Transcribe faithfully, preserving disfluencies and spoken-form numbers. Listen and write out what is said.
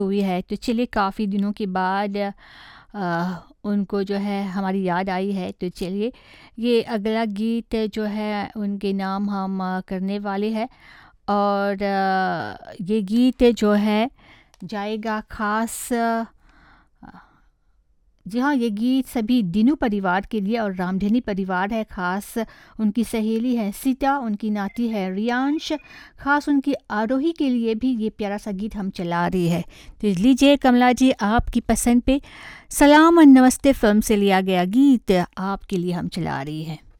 हुई है, तो चलिए काफ़ी दिनों के बाद अ, उनको जो है हमारी याद आई है, तो चलिए ये अगला गीत जो है उनके नाम हम अ, करने वाले हैं। और अ, ये गीत जो है जाएगा ख़ास अ, जी हाँ, ये गीत सभी दीनू परिवार के लिए, और रामधनी परिवार है ख़ास, उनकी सहेली है सीता, उनकी नाती है रियांश, ख़ास उनकी आरोही के लिए भी ये प्यारा सा गीत हम चला रही है। तो लीजिए कमला जी, आपकी पसंद पे सलाम और नमस्ते फिल्म से लिया गया गीत आपके लिए हम चला रही है।